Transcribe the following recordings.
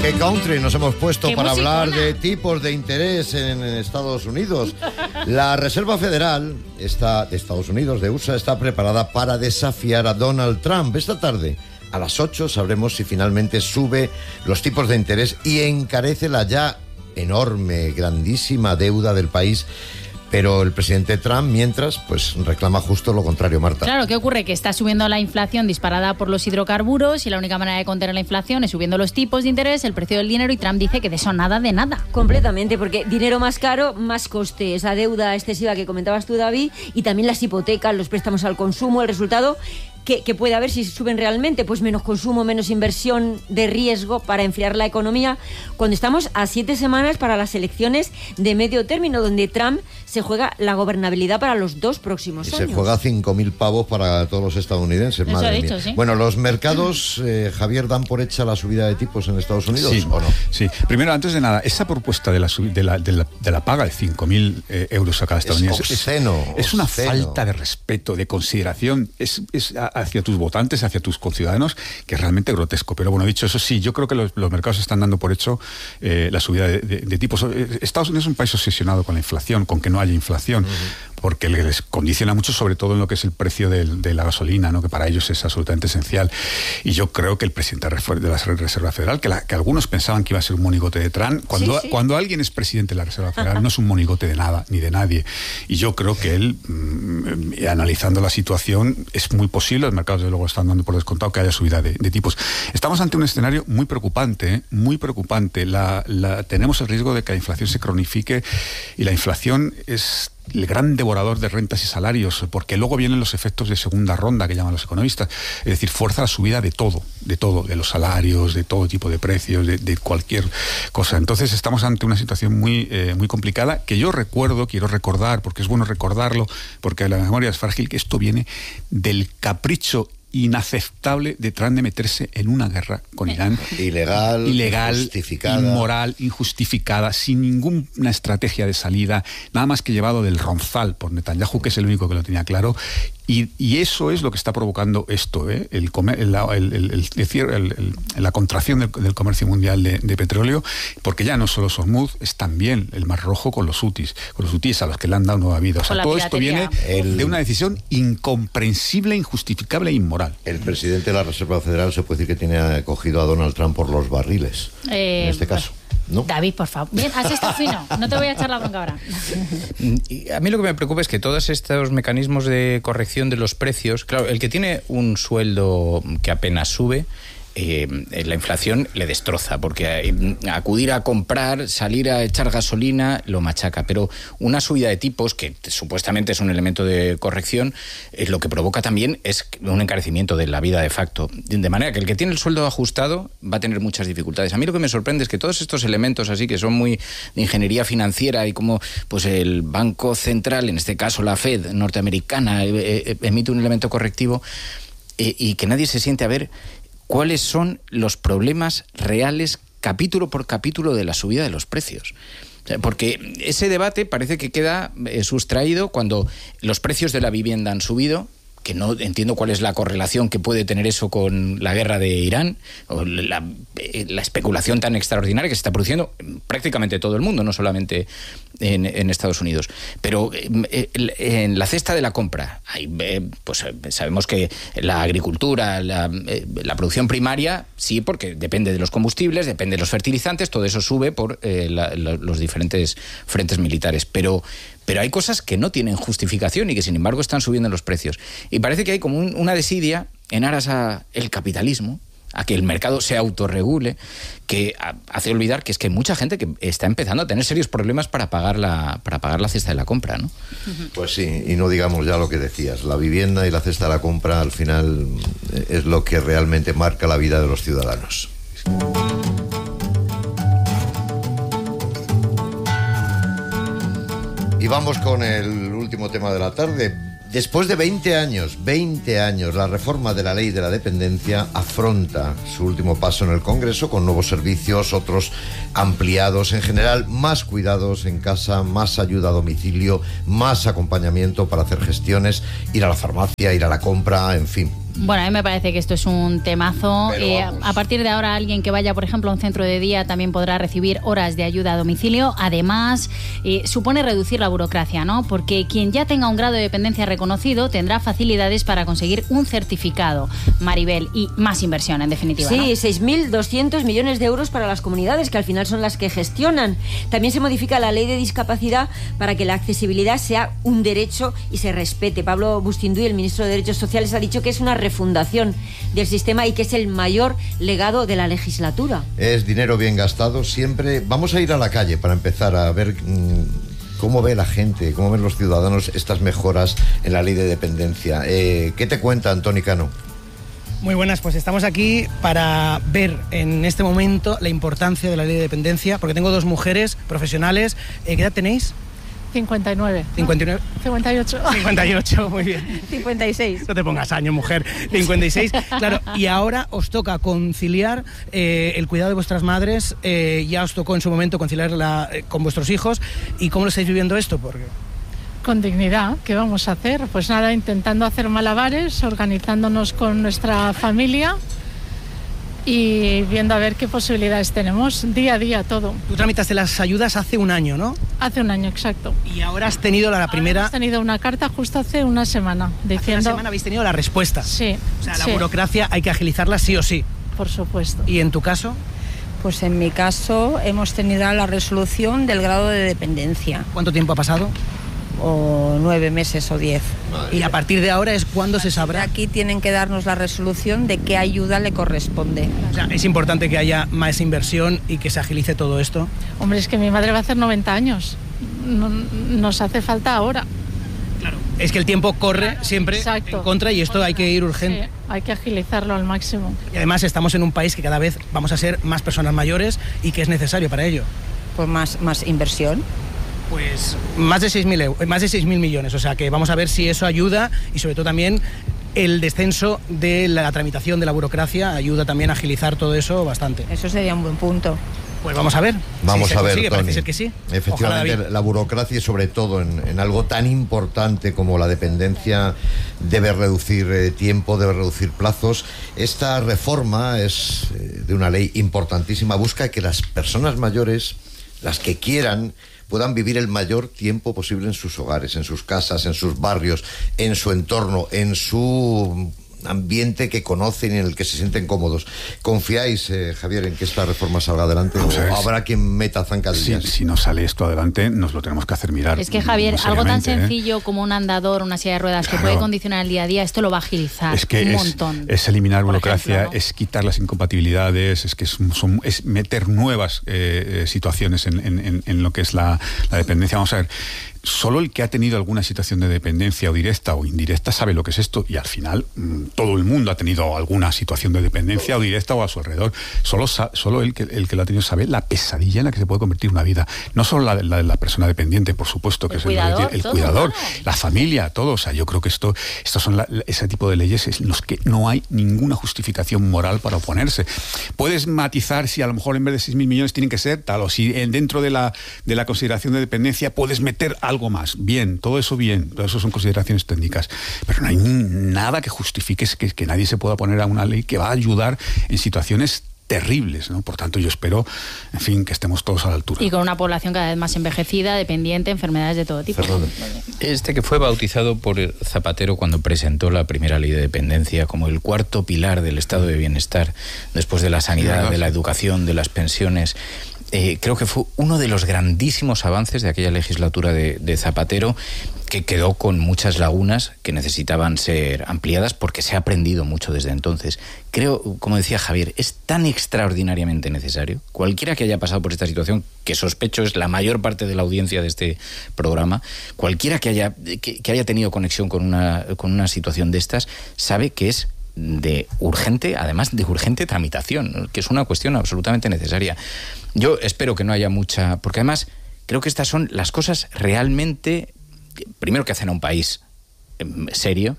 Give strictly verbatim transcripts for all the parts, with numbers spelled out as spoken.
Qué country nos hemos puesto Qué para musicona. hablar de tipos de interés en Estados Unidos. La Reserva Federal está, de Estados Unidos, de U S A, está preparada para desafiar a Donald Trump. Esta tarde, a las ocho, sabremos si finalmente sube los tipos de interés y encarece la ya enorme, grandísima deuda del país. Pero el presidente Trump, mientras, pues reclama justo lo contrario, Marta. Claro, ¿qué ocurre? Que está subiendo la inflación disparada por los hidrocarburos y la única manera de contener la inflación es subiendo los tipos de interés, el precio del dinero, y Trump dice que de eso nada de nada. Completamente, porque dinero más caro, más coste. Esa deuda excesiva que comentabas tú, David, y también las hipotecas, los préstamos al consumo, el resultado que, que puede haber si suben realmente, pues menos consumo, menos inversión de riesgo para enfriar la economía, cuando estamos a siete semanas para las elecciones de medio término, donde Trump se juega la gobernabilidad para los dos próximos y años. Se juega cinco mil pavos para todos los estadounidenses, Eso madre ha dicho, mía. sí. Bueno, los mercados, eh, Javier, ¿dan por hecha la subida de tipos en Estados Unidos Sí, o no? sí. Primero, antes de nada, esa propuesta de la, sub- de la, de la, de la paga de cinco mil eh, euros a cada estadounidense Es obsceno, es, es una obsceno. falta de respeto, de consideración, es, es a- hacia tus votantes, hacia tus conciudadanos, que es realmente grotesco. Pero bueno, dicho eso, sí, yo creo que los, los mercados están dando por hecho eh, la subida de, de, de tipos. Eh, Estados Unidos es un país obsesionado con la inflación, con que no haya inflación. Uh-huh. Porque les condiciona mucho, sobre todo en lo que es el precio del, de la gasolina, ¿no? Que para ellos es absolutamente esencial. Y yo creo que el presidente de la Reserva Federal, que, la, que algunos pensaban que iba a ser un monigote de Trump, cuando, sí, sí. cuando alguien es presidente de la Reserva Federal, no es un monigote de nada, ni de nadie. Y yo creo que él, mmm, analizando la situación, es muy posible, los mercados de luego están dando por descontado que haya subida de, de tipos. Estamos ante un escenario muy preocupante, ¿eh? muy preocupante. La, la, tenemos el riesgo de que la inflación se cronifique, y la inflación es el gran devorador de rentas y salarios, porque luego vienen los efectos de segunda ronda que llaman los economistas, es decir, fuerza la subida de todo, de todo, de los salarios, de todo tipo de precios, de, de cualquier cosa. Entonces estamos ante una situación muy, eh, muy complicada, que yo recuerdo, quiero recordar, porque es bueno recordarlo, porque la memoria es frágil, que esto viene del capricho inaceptable de Trump de meterse en una guerra con Irán. Ilegal, ilegal, injustificada. inmoral, injustificada, sin ninguna estrategia de salida, nada más que llevado del ronzal por Netanyahu, que es el único que lo tenía claro. Y, y eso es lo que está provocando esto, ¿eh? el, comer, el, el, el, el, el, el, la contracción del, del comercio mundial de, de petróleo, porque ya no solo Hormuz, es también el Mar Rojo con los hutis, con los hutis a los que le han dado nueva vida. O sea, todo esto viene el, de una decisión incomprensible, injustificable e inmoral. El presidente de la Reserva Federal se puede decir que tiene cogido a Donald Trump por los barriles, eh, en este caso. ¿No? David, por favor. Bien, has estado fino. No te voy a echar la bronca ahora. A mí lo que me preocupa es que todos estos mecanismos de corrección de los precios, claro, el que tiene un sueldo que apenas sube, Eh, la inflación le destroza, porque eh, acudir a comprar, salir a echar gasolina, lo machaca. Pero una subida de tipos, que supuestamente es un elemento de corrección, eh, lo que provoca también es un encarecimiento de la vida de facto. De manera que el que tiene el sueldo ajustado va a tener muchas dificultades. A mí lo que me sorprende es que todos estos elementos así, que son muy de ingeniería financiera, y como pues el Banco Central, en este caso la Fed norteamericana, eh, eh, emite un elemento correctivo, eh, y que nadie se siente a ver cuáles son los problemas reales, capítulo por capítulo, de la subida de los precios. Porque ese debate parece que queda eh, sustraído cuando los precios de la vivienda han subido, que no entiendo cuál es la correlación que puede tener eso con la guerra de Irán, o la, la especulación tan extraordinaria que se está produciendo en prácticamente todo el mundo, no solamente en, en Estados Unidos. Pero eh, en la cesta de la compra, hay, eh, pues sabemos que la agricultura, la, eh, la producción primaria, sí, porque depende de los combustibles, depende de los fertilizantes, todo eso sube por eh, la, la, los diferentes frentes militares. Pero Pero hay cosas que no tienen justificación y que, sin embargo, están subiendo los precios. Y parece que hay como un, una desidia en aras al capitalismo, a que el mercado se autorregule, que hace olvidar que es que hay mucha gente que está empezando a tener serios problemas para pagar la, para pagar la cesta de la compra, ¿no? Pues sí, y no digamos ya lo que decías. La vivienda y la cesta de la compra, al final, es lo que realmente marca la vida de los ciudadanos. Y vamos con el último tema de la tarde. Después de veinte años, veinte años, la reforma de la ley de la dependencia afronta su último paso en el Congreso con nuevos servicios, otros ampliados, en general más cuidados en casa, más ayuda a domicilio, más acompañamiento para hacer gestiones, ir a la farmacia, ir a la compra, en fin. Bueno, a mí me parece que esto es un temazo. Eh, a partir de ahora, alguien que vaya, por ejemplo, a un centro de día también podrá recibir horas de ayuda a domicilio. Además, eh, supone reducir la burocracia, ¿no? Porque quien ya tenga un grado de dependencia reconocido tendrá facilidades para conseguir un certificado, Maribel, y más inversión, en definitiva. Sí, ¿no? seis mil doscientos millones de euros para las comunidades, que al final son las que gestionan. También se modifica la ley de discapacidad para que la accesibilidad sea un derecho y se respete. Pablo Bustinduy, el ministro de Derechos Sociales, ha dicho que es una refundación del sistema y que es el mayor legado de la legislatura. Es dinero bien gastado siempre. Vamos a ir a la calle para empezar a ver mmm, cómo ve la gente, cómo ven los ciudadanos estas mejoras en la ley de dependencia. Eh, ¿Qué te cuenta, Antoni Cano? Muy buenas, pues estamos aquí para ver en este momento la importancia de la ley de dependencia, porque tengo dos mujeres profesionales. Eh, ¿Qué edad tenéis? cincuenta y nueve. cincuenta y nueve. cincuenta y ocho. cincuenta y ocho, muy bien. cincuenta y seis. No te pongas años, mujer. cincuenta y seis. Claro, y ahora os toca conciliar eh, el cuidado de vuestras madres. Eh, ya os tocó en su momento conciliarla eh, con vuestros hijos. ¿Y cómo lo estáis viviendo esto? Porque... Con dignidad. ¿Qué vamos a hacer? Pues nada, intentando hacer malabares, organizándonos con nuestra familia y viendo a ver qué posibilidades tenemos, día a día todo. Tú tramitaste las ayudas hace un año, ¿no? Hace un año, exacto. Y ahora has tenido la, la primera... Ahora hemos tenido una carta justo hace una semana diciendo... Hace una semana habéis tenido la respuesta. Sí. O sea, la sí. burocracia hay que agilizarla sí o sí. Por supuesto. ¿Y en tu caso? Pues en mi caso hemos tenido la resolución del grado de dependencia. ¿Cuánto tiempo ha pasado? O nueve meses o diez. Y a partir de ahora es cuando se sabrá. Aquí tienen que darnos la resolución de qué ayuda le corresponde. O sea, es importante que haya más inversión y que se agilice todo esto. Hombre, es que mi madre va a hacer noventa años. No, nos hace falta ahora. Claro. Es que el tiempo corre siempre Exacto. en contra y esto hay que ir urgente. Sí, hay que agilizarlo al máximo. Y además estamos en un país que cada vez vamos a ser más personas mayores y que es necesario para ello. Pues más, más inversión. Pues más de seis mil euros, más de seis mil millones, o sea que vamos a ver si eso ayuda y sobre todo también el descenso de la tramitación de la burocracia ayuda también a agilizar todo eso bastante. Eso sería un buen punto. Pues vamos a ver. Vamos si se a ver, consigue, Toni. parece ser que sí. Efectivamente, Ojalá, la burocracia y sobre todo en, en algo tan importante como la dependencia debe reducir eh, tiempo, debe reducir plazos. Esta reforma es eh, de una ley importantísima, busca que las personas mayores, las que quieran, puedan vivir el mayor tiempo posible en sus hogares, en sus casas, en sus barrios, en su entorno, en su ambiente que conocen y en el que se sienten cómodos. ¿Confiáis, eh, Javier, en que esta reforma salga adelante o ver, habrá quien meta zancadillas? Si, si no sale esto adelante, nos lo tenemos que hacer mirar. Es que, Javier, algo tan sencillo ¿eh? como un andador, una silla de ruedas Claro. que puede condicionar el día a día, esto lo va a agilizar Es que un es, montón. es eliminar Por burocracia, ejemplo, ¿no? es quitar las incompatibilidades, es que es, son- es meter nuevas eh, eh, situaciones en, en- en- en lo que es la, la dependencia. Vamos a ver, solo el que ha tenido alguna situación de dependencia o directa o indirecta sabe lo que es esto y al final mmm, todo el mundo ha tenido alguna situación de dependencia o directa o a su alrededor. Solo, sa- solo el, que, el que lo ha tenido sabe la pesadilla en la que se puede convertir una vida. No solo la de la, de la persona dependiente, por supuesto, que El es el, cuidador, el todo, cuidador, claro. la familia, todo. O sea, yo creo que esto, estos son la- ese tipo de leyes en los que no hay ninguna justificación moral para oponerse. Puedes matizar si a lo mejor en vez de seis mil millones tienen que ser tal, o si eh, dentro de la, de la consideración de dependencia puedes meter algo más. Bien, todo eso bien, todo eso son consideraciones técnicas. Pero no hay ni nada que justifique que, que nadie se pueda poner a una ley que va a ayudar en situaciones terribles, ¿no? Por tanto, yo espero, en fin, que estemos todos a la altura. Y con una población cada vez más envejecida, dependiente, enfermedades de todo tipo. Fernando. Este que fue bautizado por Zapatero cuando presentó la primera ley de dependencia como el cuarto pilar del estado de bienestar, después de la sanidad, de la educación, de las pensiones. Eh, creo que fue uno de los grandísimos avances de aquella legislatura de, de Zapatero, que quedó con muchas lagunas que necesitaban ser ampliadas porque se ha aprendido mucho desde entonces. Creo, como decía Javier, es tan extraordinariamente necesario. Cualquiera que haya pasado por esta situación, que sospecho es la mayor parte de la audiencia de este programa, cualquiera que haya, que, que haya tenido conexión con una, con una situación de estas, sabe que es de urgente, además de urgente tramitación, que es una cuestión absolutamente necesaria. Yo espero que no haya mucha, porque además creo que estas son las cosas realmente, primero, que hacen a un país eh, serio,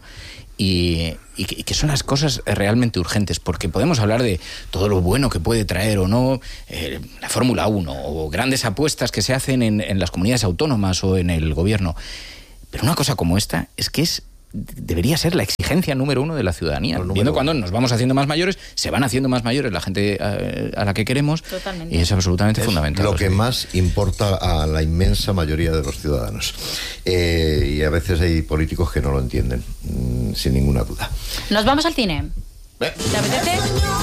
y, y, que, y que son las cosas realmente urgentes, porque podemos hablar de todo lo bueno que puede traer o no eh, la Fórmula uno, o grandes apuestas que se hacen en, en las comunidades autónomas o en el gobierno, pero una cosa como esta es que es debería ser la exigencia número uno de la ciudadanía. Viendo cuando nos vamos haciendo más mayores, se van haciendo más mayores la gente a, a la que queremos. Totalmente. Y es absolutamente es fundamental. Lo que más importa a la inmensa mayoría de los ciudadanos. Eh, y a veces hay políticos que no lo entienden, mmm, sin ninguna duda. Nos vamos al cine. ¿Eh? ¿Te apetece?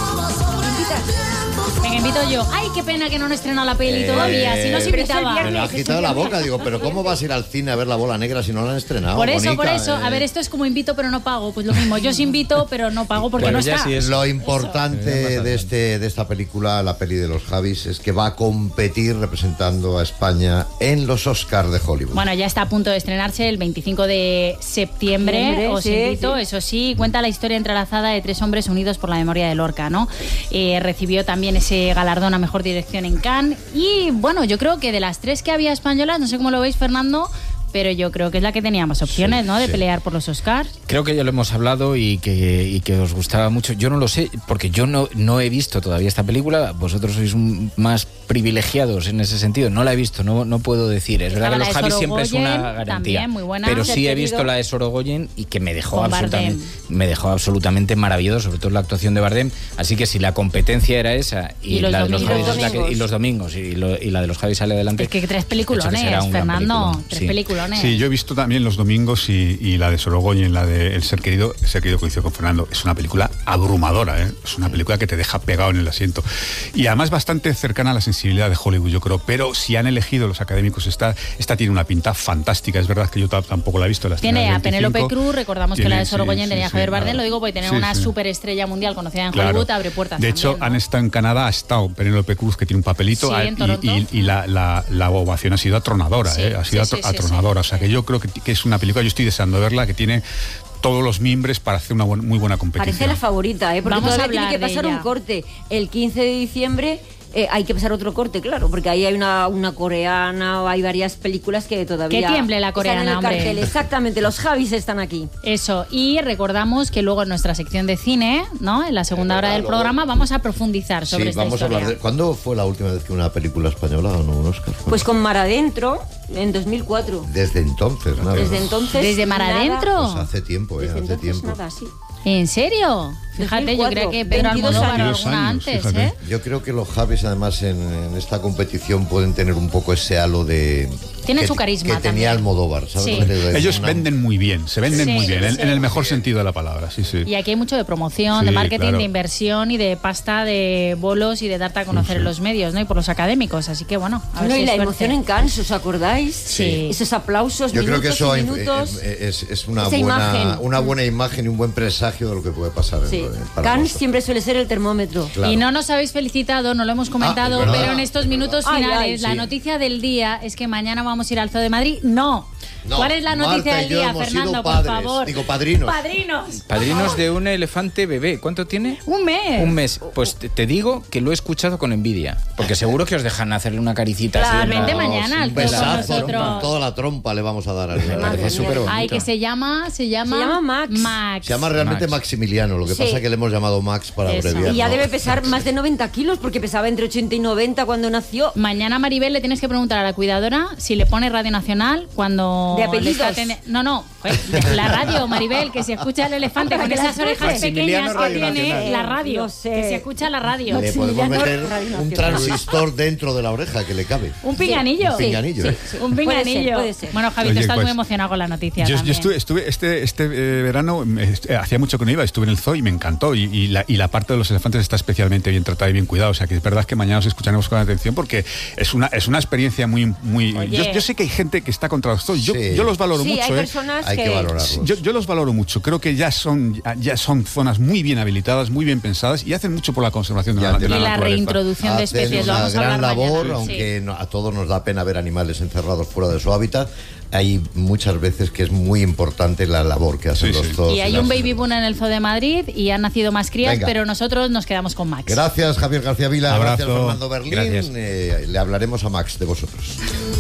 Venga, invito yo. Ay, qué pena que no han estrenado la peli Eh, todavía. Si no se invitaba. Me lo has quitado la boca, digo, pero ¿cómo vas a ir al cine a ver La Bola Negra si no la han estrenado? Por eso, Bonica, por eso. eh. A ver, esto es como invito pero no pago. Pues lo mismo. Yo os invito pero no pago porque Bueno, no ya está. sí es- Lo importante de, este, de esta película, la peli de los Javis, es que va a competir representando a España en los Oscars de Hollywood. Bueno, ya está a punto de estrenarse el veinticinco de septiembre. Septiembre, Os sí, invito, sí. eso sí, cuenta la historia entrelazada de tres hombres unidos por la memoria de Lorca, ¿no? Eh, recibió también ese galardón a mejor dirección en Cannes. Y bueno, yo creo que de las tres que había españolas, no sé cómo lo veis, Fernando, pero yo creo que es la que tenía más opciones, Sí, ¿no? De sí. pelear por los Oscars. Creo que ya lo hemos hablado y que, y que os gustaba mucho. Yo no lo sé, porque yo no, no he visto todavía esta película. Vosotros sois un- más privilegiados en ese sentido. No la he visto, no, no puedo decir. Es verdad Estaba que la los de Javis siempre es una Sorogoyen, garantía. también, muy buena. Pero sí he Querido. visto la de Sorogoyen y que me dejó, Con absolutamente, Bardem. me dejó absolutamente maravilloso, sobre todo la actuación de Bardem. Así que si la competencia era esa y, Y los la de los domingos. Javis es la que- y los domingos y, lo- y la de los Javis sale adelante. Es que tres hecho que peliculones, será un gran Fernando. peliculón. Tres Sí. peliculones. Sí, yo he visto también Los Domingos y, y la de Sorogoyen, la de El Ser Querido, El Ser Querido, coincido con Fernando. Es una película abrumadora, ¿eh? Es una película que te deja pegado en el asiento. Y además bastante cercana a la sensibilidad de Hollywood, yo creo. Pero si han elegido los académicos esta, esta tiene una pinta fantástica. Es verdad que yo t- tampoco la he visto. La Tiene estrena a del Penélope veinticinco. Cruz, recordamos que Tiene, la de sí, Sorogoyen sí, tenía a sí, Javier Bardem, claro. lo digo porque tener Sí, una sí. superestrella mundial conocida en Claro. Hollywood abre puertas. De hecho, también, ¿no? han estado en Canadá, ha estado Penélope Cruz, que tiene un papelito, Sí, ah, en y, Toronto. y- y la, la- la ovación ha sido atronadora, Sí, ¿eh? Ha sido sí, atro- sí, sí, atronadora. sí. O sea, que yo creo que, que es una película, yo estoy deseando verla, que tiene todos los mimbres para hacer una buen- muy buena competición. Parece la favorita, ¿eh? Porque Vamos a todavía tiene hablar que de pasar ella. un corte. El quince de diciembre eh, hay que pasar otro corte, claro, porque ahí hay una, una coreana, o hay varias películas que todavía Que tiemble la están coreana, en el hombre. cartel. Exactamente, los Javis están aquí. Eso, y recordamos que luego en nuestra sección de cine, ¿no? En la segunda hora del luego- programa vamos a profundizar sobre Sí, esta vamos a historia. hablar de... ¿Cuándo fue la última vez que una película española ganó un Oscar? Pues con Mar Adentro, en dos mil cuatro. Desde entonces, nada. Desde entonces... ¿Desde Mar nada. Adentro? Pues hace tiempo, ¿eh? Desde Hace entonces tiempo. nada, sí. ¿En serio? Fíjate, yo creo que Pedro veintidós Almodóvar o años. alguna años, antes, fíjate. ¿eh? Yo creo que los Javis, además, en, en esta competición pueden tener un poco ese halo de... Tienen que- su carisma Que también. tenía Almodóvar, ¿sabes? Sí. lo que te digo? Ellos Una- venden muy bien, se venden Sí, muy bien, en, sí. en el mejor sentido de la palabra, sí, sí. Y aquí hay mucho de promoción, Sí, de marketing, claro. de inversión y de pasta de bolos y de darte a conocer en los medios, ¿no? Y por los académicos, así que bueno, a ver Bueno, si y es la suerte. emoción en Cannes, ¿os acordáis? Sí. Esos aplausos, Yo minutos creo que eso y eh, minutos. eh, es, es una, Esa buena, imagen. una buena imagen y un buen presagio de lo que puede pasar. en- Sí. en- para Cannes nosotros. siempre suele ser el termómetro. Claro. Y no nos habéis felicitado, no lo hemos comentado, Ah, es verdad. pero en estos minutos Ay, finales, ay, la sí. noticia del día es que mañana vamos a ir al Zoo de Madrid. No. No, ¿Cuál es la noticia Marta y del yo día, hemos sido Fernando, por padres, favor? digo, padrinos. Padrinos. Padrinos de un elefante bebé. ¿Cuánto tiene? Un mes. Un mes. Pues te, te digo que lo he escuchado con envidia. Porque seguro que os dejan hacerle una caricita así. en la- Claramente mañana al Un Zoo con besazo, nosotros. toda la trompa le vamos a dar al Me niño. parece mía. súper bonito. Ay, que se llama, se llama... Se llama Max. Max. Se llama realmente Max. Maximiliano, lo que Sí. pasa es que le hemos llamado Max para Eso. abreviar. Y ya ¿no? debe pesar más de noventa kilos, porque pesaba entre ochenta y noventa cuando nació. Mañana, Maribel, le tienes que preguntar a la cuidadora si le pone Radio Nacional cuando... ¿De le apellidos? está atendi- No, no, joder, de la radio, Maribel, que se escucha el elefante Ah, con para que esas las orejas veces. pequeñas que Radio tiene Nacional. la radio. Lo sé. Que se escucha la radio. Le podemos Maximiliano meter Radio un Nacional. transistor dentro de la oreja que le cabe. Un pinganillo. Un pinganillo, ¿eh? Un Puede ser, pinganillo. puede ser. Bueno, Javi, Oye, tú estás pues, muy emocionado con la noticia Yo, yo también. estuve, estuve este, este eh, verano, me- eh, hacía mucho que no iba, estuve en el zoo y me encantó. Y, y la, y la parte de los elefantes está especialmente bien tratada y bien cuidada. O sea que es verdad que mañana os escucharemos con atención porque es una, es una experiencia muy... muy Oye. yo, yo sé que hay gente que está contra los zoos. Yo, Sí. yo los valoro Sí, mucho. hay ¿eh? personas Hay que que... valorarlos. Yo, yo los valoro mucho. Creo que ya son, ya son zonas muy bien habilitadas, muy bien pensadas y hacen mucho por la conservación de Ya la, te de la y la naturaleza. reintroducción de Hacen especies, lo una vamos a gran hablar labor, mañana. aunque Sí. no- a todos nos da pena ver animales encerrados fuera de su hábitat. Hay muchas veces que es muy importante la labor que hacen Sí, los sí. zoos. Y hay las- un baby boom en el Zoo de Madrid y han nacido más crías, Venga. pero nosotros nos quedamos con Max. Gracias, Javier García Vila. Abrazo. Gracias, Fernando Berlín. Gracias. Eh, le hablaremos a Max de vosotros.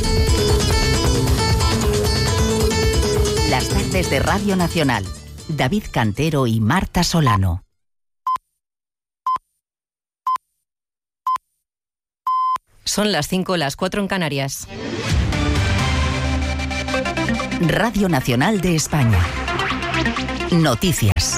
Las tardes de Radio Nacional. David Cantero y Marta Solano. Son las cinco, las cuatro en Canarias. Radio Nacional de España. Noticias.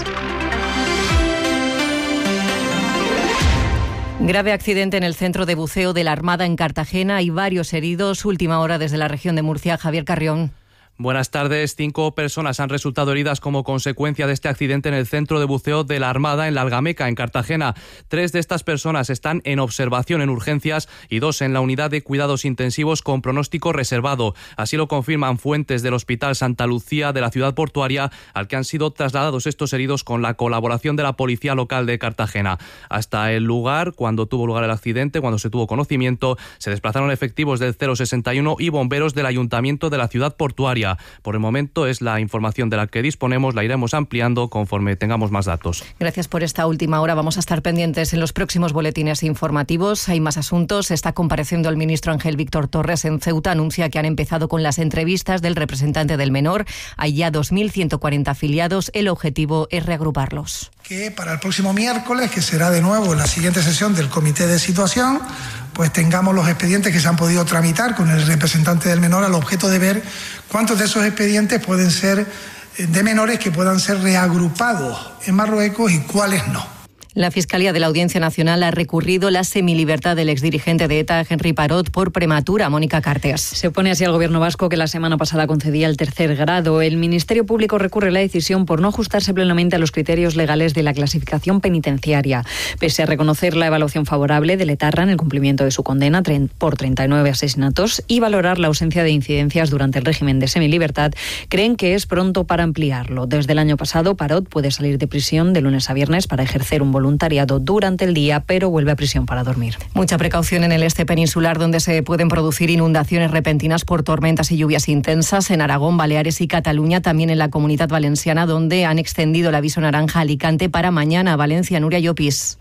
Grave accidente en el centro de buceo de la Armada en Cartagena. Hay varios heridos. Última hora desde la región de Murcia. Javier Carrión. Buenas tardes. Cinco personas han resultado heridas como consecuencia de este accidente en el centro de buceo de la Armada en la Algameca, en Cartagena. Tres de estas personas están en observación en urgencias y dos en la unidad de cuidados intensivos con pronóstico reservado. Así lo confirman fuentes del Hospital Santa Lucía de la ciudad portuaria, al que han sido trasladados estos heridos con la colaboración de la Policía Local de Cartagena. Hasta el lugar, cuando tuvo lugar el accidente, cuando se tuvo conocimiento, se desplazaron efectivos del cero sesenta y uno y bomberos del Ayuntamiento de la ciudad portuaria. Por el momento es la información de la que disponemos, la iremos ampliando conforme tengamos más datos. Gracias por esta última hora. Vamos a estar pendientes en los próximos boletines informativos. Hay más asuntos. Está compareciendo el ministro Ángel Víctor Torres en Ceuta. Anuncia que han empezado con las entrevistas del representante del menor. Hay ya dos mil ciento cuarenta afiliados. El objetivo es reagruparlos. Que para el próximo miércoles, que será de nuevo en la siguiente sesión del comité de situación, pues tengamos los expedientes que se han podido tramitar con el representante del menor, al objeto de ver cuántos de esos expedientes pueden ser de menores que puedan ser reagrupados en Marruecos y cuáles no. La Fiscalía de la Audiencia Nacional ha recurrido la semilibertad del exdirigente de ETA, Henry Parot, por prematura. Mónica Cartes. Se opone así al gobierno vasco, que la semana pasada concedía el tercer grado. El Ministerio Público recurre la decisión por no ajustarse plenamente a los criterios legales de la clasificación penitenciaria. Pese a reconocer la evaluación favorable de Letarra en el cumplimiento de su condena por treinta y nueve asesinatos y valorar la ausencia de incidencias durante el régimen de semilibertad, creen que es pronto para ampliarlo. Desde el año pasado, Parot puede salir de prisión de lunes a viernes para ejercer un voluntariado voluntariado durante el día, pero vuelve a prisión para dormir. Mucha precaución en el este peninsular, donde se pueden producir inundaciones repentinas por tormentas y lluvias intensas. En Aragón, Baleares y Cataluña, también en la Comunidad Valenciana, donde han extendido el aviso naranja a Alicante para mañana. Valencia, Nuria Llopis.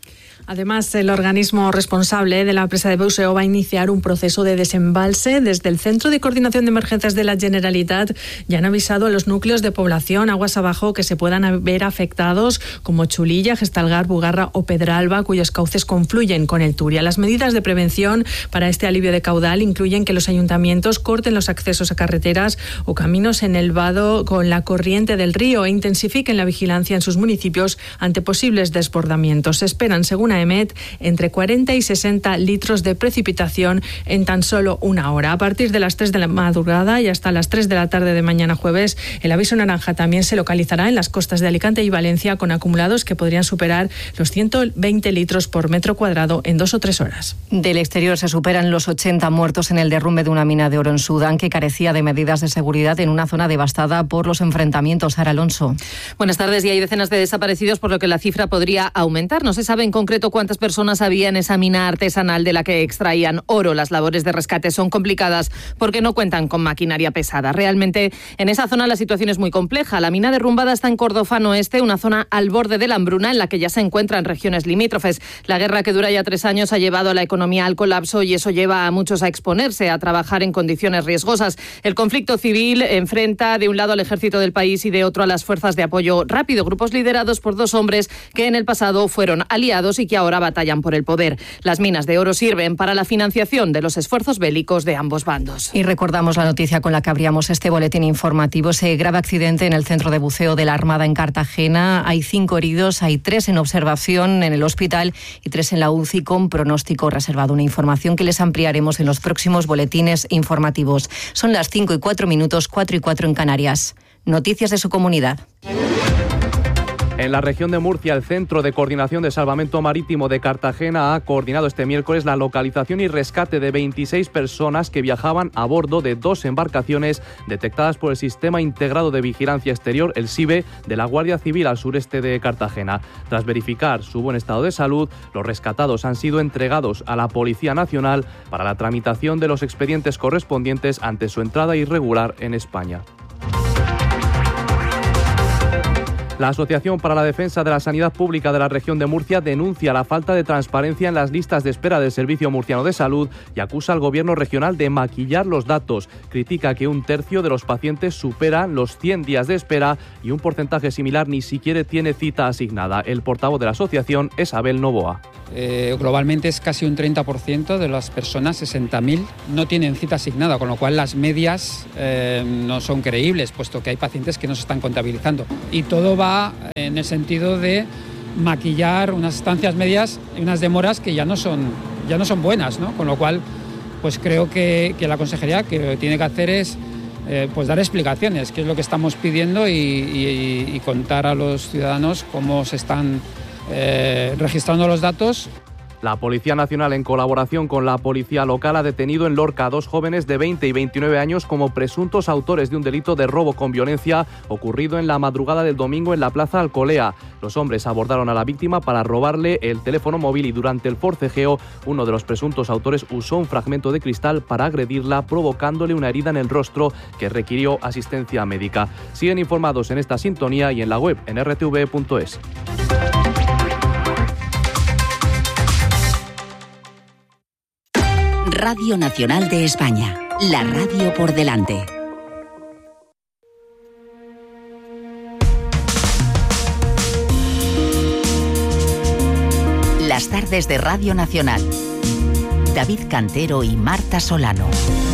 Además, el organismo responsable de la presa de Buceo va a iniciar un proceso de desembalse. Desde el Centro de Coordinación de Emergencias de la Generalitat ya han avisado a los núcleos de población aguas abajo que se puedan ver afectados, como Chulilla, Gestalgar, Bugarra o Pedralba, cuyos cauces confluyen con el Turia. Las medidas de prevención para este alivio de caudal incluyen que los ayuntamientos corten los accesos a carreteras o caminos en el vado con la corriente del río e intensifiquen la vigilancia en sus municipios ante posibles desbordamientos. Se esperan, según EMET, entre cuarenta y sesenta litros de precipitación en tan solo una hora. A partir de las tres de la madrugada y hasta las tres de la tarde de mañana jueves, el aviso naranja también se localizará en las costas de Alicante y Valencia, con acumulados que podrían superar los ciento veinte litros por metro cuadrado en dos o tres horas. Del exterior se superan los ochenta muertos en el derrumbe de una mina de oro en Sudán, que carecía de medidas de seguridad en una zona devastada por los enfrentamientos. Sara Alonso. Buenas tardes. Y hay decenas de desaparecidos, por lo que la cifra podría aumentar. No se sabe en concreto cuántas personas había en esa mina artesanal de la que extraían oro. Las labores de rescate son complicadas porque no cuentan con maquinaria pesada. Realmente, en esa zona la situación es muy compleja. La mina derrumbada está en Cordofán Oeste, una zona al borde de la hambruna en la que ya se encuentran regiones limítrofes. La guerra, que dura ya tres años, ha llevado a la economía al colapso y eso lleva a muchos a exponerse, a trabajar en condiciones riesgosas. El conflicto civil enfrenta de un lado al ejército del país y de otro a las fuerzas de apoyo rápido, grupos liderados por dos hombres que en el pasado fueron aliados y que ahora batallan por el poder. Las minas de oro sirven para la financiación de los esfuerzos bélicos de ambos bandos. Y recordamos la noticia con la que abríamos este boletín informativo, ese grave accidente en el centro de buceo de la Armada en Cartagena. Hay cinco heridos, hay tres en observación en el hospital y tres en la U C I con pronóstico reservado. Una información que les ampliaremos en los próximos boletines informativos. Son las cinco y cuatro minutos, cuatro y cuatro en Canarias. Noticias de su comunidad. En la región de Murcia, el Centro de Coordinación de Salvamento Marítimo de Cartagena ha coordinado este miércoles la localización y rescate de veintiséis personas que viajaban a bordo de dos embarcaciones detectadas por el Sistema Integrado de Vigilancia Exterior, el SIBE, de la Guardia Civil al sureste de Cartagena. Tras verificar su buen estado de salud, los rescatados han sido entregados a la Policía Nacional para la tramitación de los expedientes correspondientes ante su entrada irregular en España. La Asociación para la Defensa de la Sanidad Pública de la región de Murcia denuncia la falta de transparencia en las listas de espera del Servicio Murciano de Salud y acusa al gobierno regional de maquillar los datos. Critica que un tercio de los pacientes superan los cien días de espera y un porcentaje similar ni siquiera tiene cita asignada. El portavoz de la asociación es Abel Novoa. Eh, globalmente es casi un treinta por ciento de las personas, sesenta mil, no tienen cita asignada, con lo cual las medias eh, no son creíbles, puesto que hay pacientes que no se están contabilizando. Y todo va en el sentido de maquillar unas estancias medias y unas demoras que ya no son, ya no son buenas, ¿no? Con lo cual, pues creo que, que la consejería que lo que tiene que hacer es eh, pues dar explicaciones, que es lo que estamos pidiendo, y, y, y contar a los ciudadanos cómo se están Eh, registrando los datos. La Policía Nacional, en colaboración con la Policía Local, ha detenido en Lorca a dos jóvenes de veinte y veintinueve años como presuntos autores de un delito de robo con violencia ocurrido en la madrugada del domingo en la Plaza Alcolea. Los hombres abordaron a la víctima para robarle el teléfono móvil y durante el forcejeo uno de los presuntos autores usó un fragmento de cristal para agredirla, provocándole una herida en el rostro que requirió asistencia médica. Siguen informados en esta sintonía y en la web en r t v punto es. Radio Nacional de España, la radio por delante. Las tardes de Radio Nacional. David Cantero y Marta Solano.